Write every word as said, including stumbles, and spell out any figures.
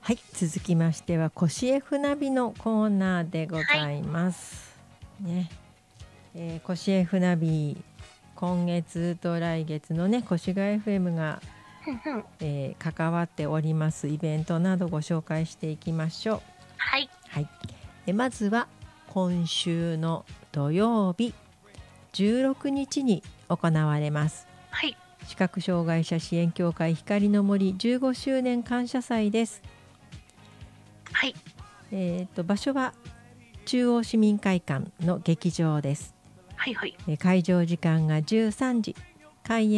はい、続きましてはこしえ船火のコーナーでございます、はいねえー、こしえ船火今月と来月のね越谷 エフエム が、えー、関わっておりますイベントなどご紹介していきましょう。 はい、 はい、えまずは今週の土曜日じゅうろくにちに行われます、 はい、 視覚障害者支援協会光の森じゅうごしゅうねん感謝祭です。 はい、 えー、と場所は中央市民会館の劇場です。 はいはい。 会場時間がじゅうさんじ、開演